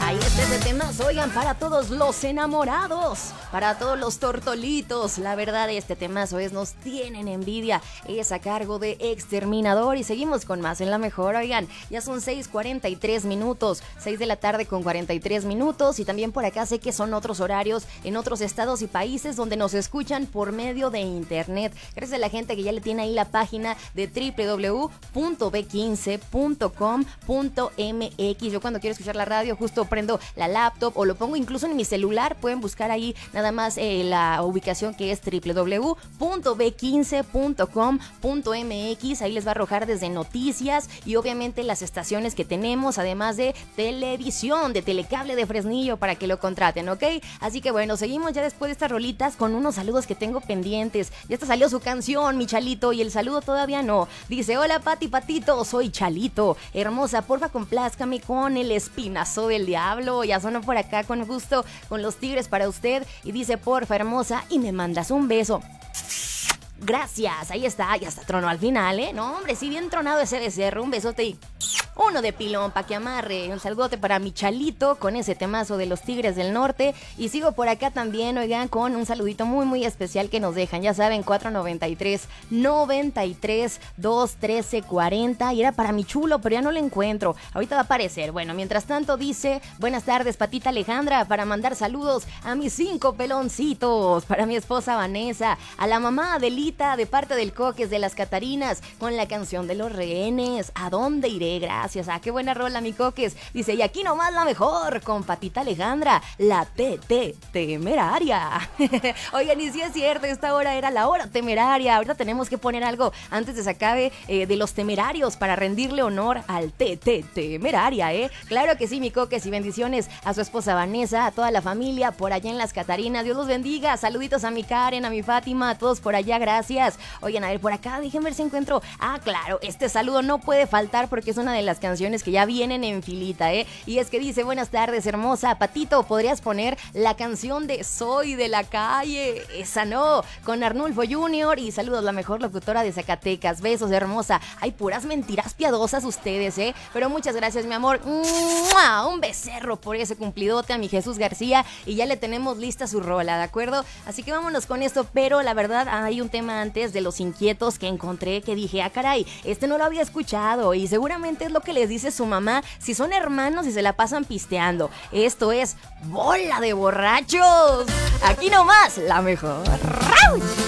Ahí está ese temazo, oigan, para todos los enamorados, para todos los tortolitos. La verdad, este temazo nos tienen envidia. Es a cargo de Exterminador y seguimos con más en la mejor. Oigan, ya son 6:43 minutos, 6 de la tarde con 43 minutos. Y también por acá sé que son otros horarios en otros estados y países donde nos escuchan por medio de internet. Gracias a la gente que ya le tiene ahí la página de www.b15.com.mx. Yo cuando quiero escuchar la radio justo prendo la laptop o lo pongo incluso en mi celular. Pueden buscar ahí nada más la ubicación que es www.b15.com.mx. Ahí les va a arrojar desde noticias y obviamente las estaciones que tenemos, además de televisión, de Telecable de Fresnillo para que lo contraten, ¿ok? Así que bueno, seguimos ya después de estas rolitas con unos saludos que tengo pendientes. Ya hasta salió su canción, mi Chalito, y el saludo todavía no. Dice, hola Pati Patito, soy Chalito. Hermosa, porfa complázcame con el espinazo del diablo. Ya sonó por acá con gusto con los tigres para usted. Y dice, porfa hermosa, y me mandas un beso. Gracias, ahí está, ya está tronó al final, ¿eh? No, hombre, sí bien tronado ese becerro, un besote y uno de pilón pa' que amarre. Un saludote para mi Chalito con ese temazo de los Tigres del Norte. Y sigo por acá también, oigan, con un saludito muy muy especial que nos dejan. Ya saben, 493-93-213-40. Y era para mi chulo, pero ya no lo encuentro. Ahorita va a aparecer. Bueno, mientras tanto dice, buenas tardes, Patita Alejandra, para mandar saludos a mis 5 peloncitos, para mi esposa Vanessa, a la mamá Adelita de parte del Coques de las Catarinas, con la canción de los rehenes. ¿A dónde iré? Gracias. Qué buena rola, mi Coques. Dice, y aquí nomás la mejor, con Patita Alejandra, la temeraria. Oigan, y si es cierto, esta hora era la hora temeraria. Ahorita tenemos que poner algo antes de se acabe de los temerarios para rendirle honor al temeraria, ¿eh? Claro que sí, mi Coques, y bendiciones a su esposa Vanessa, a toda la familia por allá en las Catarinas. Dios los bendiga. Saluditos a mi Karen, a mi Fátima, a todos por allá, gracias. Oigan, a ver, por acá, déjenme ver si encuentro. Ah, claro, este saludo no puede faltar porque es una de las canciones que ya vienen en filita, ¿eh? Y es que dice, buenas tardes, hermosa. Patito, ¿podrías poner la canción de Soy de la Calle? Esa no, con Arnulfo Jr. Y saludos, la mejor locutora de Zacatecas. Besos, hermosa. Hay puras mentiras piadosas ustedes, ¿eh? Pero muchas gracias, mi amor. ¡Mua! Un becerro por ese cumplidote a mi Jesús García. Y ya le tenemos lista su rola, ¿de acuerdo? Así que vámonos con esto, pero la verdad hay un tema antes de Los Inquietos que encontré que dije, ah, caray, este no lo había escuchado y seguramente es lo que les dice su mamá si son hermanos y se la pasan pisteando. Esto es Bola de Borrachos. Aquí nomás, la mejor. ¡Rauch!